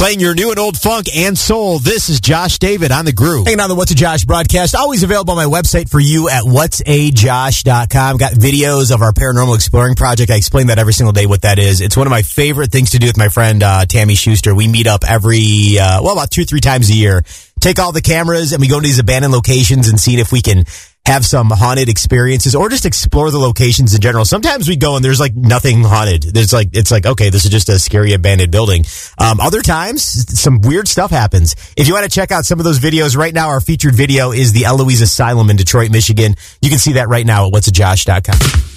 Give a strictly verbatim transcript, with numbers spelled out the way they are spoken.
Playing your new and old funk and soul, this is Josh David on The Groove. Hanging on the What's a Josh broadcast. Always available on my website for you at whats a josh dot com. Got videos of our paranormal exploring project. I explain that every single day what that is. It's one of my favorite things to do with my friend uh, Tammy Schuster. We meet up every, uh, well, about two, three times a year. Take all the cameras and we go to these abandoned locations and see if we can have some haunted experiences or just explore the locations in general. Sometimes we go and there's like nothing haunted. There's like, it's like, okay, this is just a scary abandoned building. Um, other times, some weird stuff happens. If you want to check out some of those videos right now, our featured video is the Eloise Asylum in Detroit, Michigan. You can see that right now at whats a josh dot com.